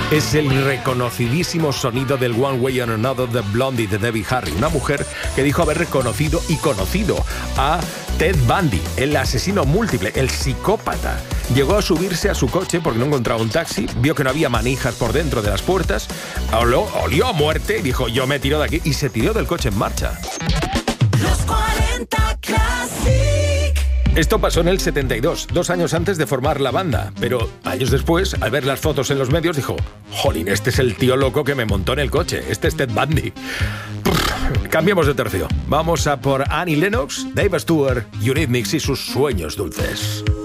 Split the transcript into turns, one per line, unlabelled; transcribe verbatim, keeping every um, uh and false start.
Es el reconocidísimo sonido del One Way or Another de Blondie de Debbie Harry, una mujer que dijo haber reconocido y conocido a Ted Bundy, el asesino múltiple, el psicópata. Llegó a subirse a su coche porque no encontraba un taxi, vio que no había manijas por dentro de las puertas, olió, olió a muerte y dijo, yo me tiro de aquí, y se tiró del coche en marcha.
Los cuarenta Classic.
Esto pasó en el setenta y dos, dos años antes de formar la banda, pero años después, al ver las fotos en los medios, dijo, jolín, este es el tío loco que me montó en el coche, este es Ted Bundy. Pff, cambiemos de tercio. Vamos a por Annie Lennox, Dave Stewart, Eurythmics y sus sueños dulces.